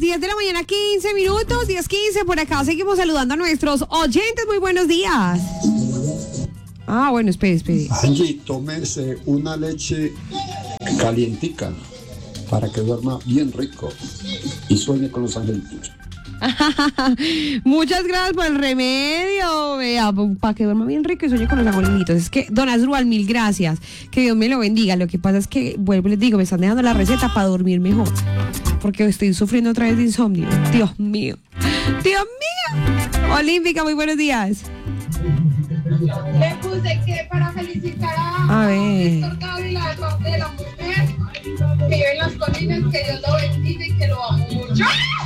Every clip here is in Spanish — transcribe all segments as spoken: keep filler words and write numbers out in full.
diez de la mañana, quince minutos, diez quince. Por acá seguimos saludando a nuestros oyentes. Muy buenos días. Ah, bueno, espere, espere. Angie, tómese una leche calientica para que duerma bien rico y sueñe con los angelitos. Muchas gracias por el remedio, vea, para que duerma bien rico y sueñe con los angelitos. Es que, don Asdrúbal, mil gracias, que Dios me lo bendiga. Lo que pasa es que, vuelvo y les digo, me están dejando la receta para dormir mejor, porque estoy sufriendo otra vez de insomnio. Dios mío, Dios mío. Olímpica, muy buenos días. Le puse que para felicitar a, a ver. Víctor Dávila de parte de la mujer que vive en las colinas, que Dios lo bendiga y que lo amo mucho.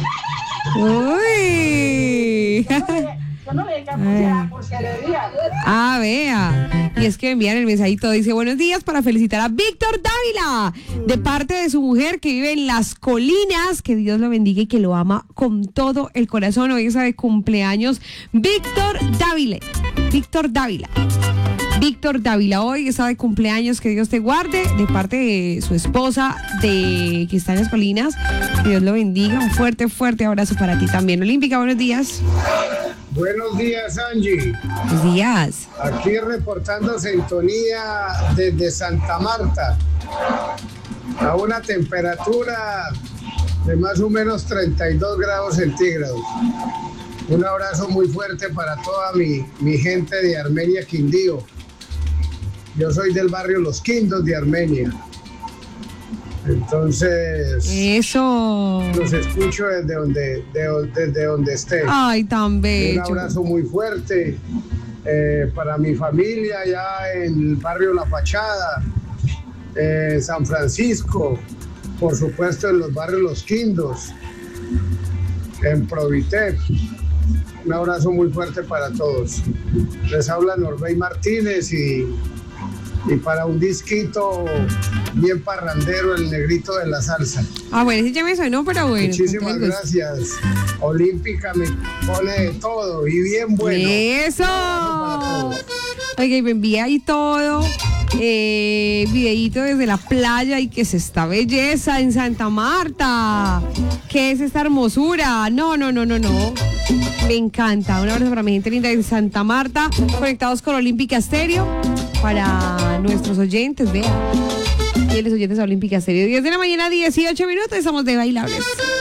Uy. Yo no le pusiera porquería. Ah, vea. Y es que envían el mensajito, dice: buenos días, para felicitar a Víctor Dávila de parte de su mujer que vive en las colinas, que Dios lo bendiga y que lo ama con todo el corazón. Hoy está de cumpleaños Víctor Dávila. Víctor Dávila. Víctor Dávila, hoy está de cumpleaños, que Dios te guarde, de parte de su esposa, de que está en las colinas, que Dios lo bendiga. Un fuerte, fuerte abrazo para ti también. Olímpica, buenos días. Buenos días, Angie. Buenos días. Aquí reportando sintonía desde Santa Marta, a una temperatura de más o menos treinta y dos grados centígrados. Un abrazo muy fuerte para toda mi, mi gente de Armenia, Quindío. Yo soy del barrio Los Quindos de Armenia. Entonces, eso. Los escucho desde donde, de, desde donde esté. Ay, tan bello. Un abrazo muy fuerte eh, para mi familia allá en el barrio La Fachada, eh, San Francisco, por supuesto en los barrios Los Quindos, en Provitec. Un abrazo muy fuerte para todos. Les habla Norbey Martínez y, y para un disquito bien parrandero, el negrito de la salsa. Ah, bueno, sí ya me sonó, pero bueno. Muchísimas gracias. Olímpica me pone de todo y bien bueno. Eso. Oiga, y me envía ahí todo. Eh, videíto desde la playa y que es esta belleza en Santa Marta. ¿Qué es esta hermosura? No, no, no, no, no. Me encanta. Un abrazo para mi gente linda de Santa Marta, conectados con Olímpica Estéreo. Para nuestros oyentes, vean. Y los oyentes de Olímpica Estéreo. diez de la mañana, dieciocho minutos, estamos de bailables.